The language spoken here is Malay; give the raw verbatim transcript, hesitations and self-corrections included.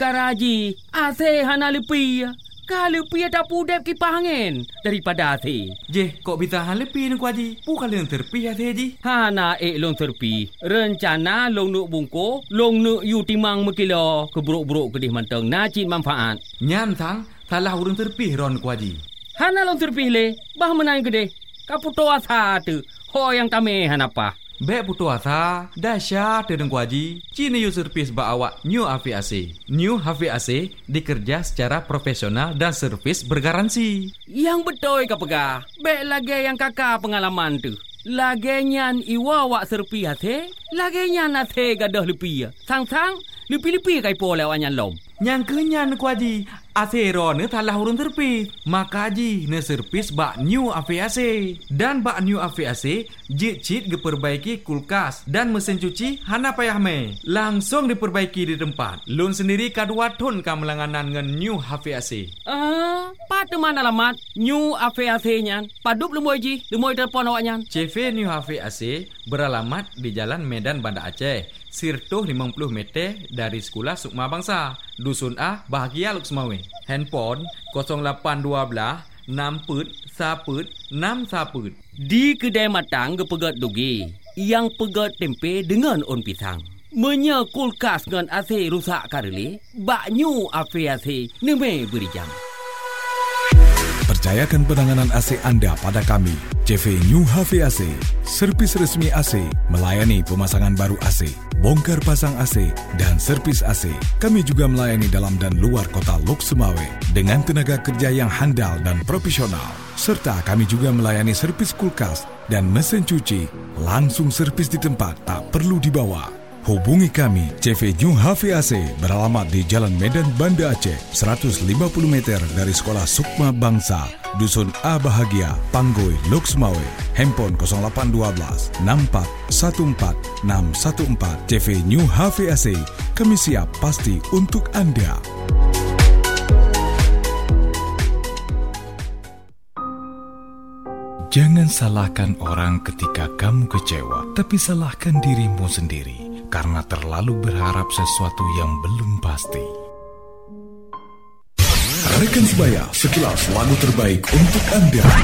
Karaji, ase hana lepi. Kalau lepi tak pudep kipas angin daripada ase. Je, kok bisa han lepi ni ku Haji? Bukan leng terpi ase Haji. Hana ek long terpi. Rencana long nuk bungko, long nuk yu timang mekilo keburuk-buruk kedih manteng nacit manfaat. Nyan sang salah urang terpi ron ku Haji. Hana long terpi le, bah menang kedih. Kaputo asa tu, ho yang tame hanapa. Bek putu asa, dahsyat dengan ku Haji. Cini yu servis ba awak New H V A C. New H V A C dikerja secara profesional dan servis bergaransi. Yang betul ka pegah. Bek lagi yang kakak pengalaman tu. Lagi nyan iwa wak serpi hati, lagi nyan hati gadah lepi. Sang-sang, lepi-lepi kai po lewat nyan lom. Yang kenyan ku Haji, asero ne talah urun terpi. Maka Haji ne servis bak New H V A C. Dan bak New H V A C, jit-jit diperbaiki kulkas dan mesin cuci hana payah me. Langsung diperbaiki di tempat. Lun sendiri kadua ton ka melanganan dengan New H V A C. Ah, pada mana alamat New H V A C nyan? Padup lemoy Ji, lemoy telefon awak nyan. C V New H V A C beralamat di Jalan Medan Banda Aceh. Sirtuh lima puluh meter dari Sekolah Sukma Bangsa, Dusun A, Bahagia Luksmawe. Handphone kosong lapan dua enam put saput enam saput. Di kedai matang ke pegat dugi, yang pegat tempe dengan on pisang. Menya kulkas dengan A C rusak kareli, bak New H V A C neme beri jam. Percayakan penanganan A C anda pada kami, C V New H V A C, servis resmi A C, melayani pemasangan baru A C, bongkar pasang A C, dan servis A C. Kami juga melayani dalam dan luar kota Lok Sumawe dengan tenaga kerja yang handal dan profesional. Serta kami juga melayani servis kulkas dan mesin cuci, langsung servis di tempat, tak perlu dibawa. Hubungi kami, C V New H V A C beralamat di Jalan Medan Banda Aceh, seratus lima puluh meter dari Sekolah Sukma Bangsa, Dusun A Bahagia, Panggoi, Lok Sumawe. Handphone kosong lapan dua enam empat satu empat enam satu empat. C V New H V A C, kami siap pasti untuk anda. Jangan salahkan orang ketika kamu kecewa, tapi salahkan dirimu sendiri karena terlalu berharap sesuatu yang belum pasti. Rekan sebaya, sekilas lagu terbaik untuk anda.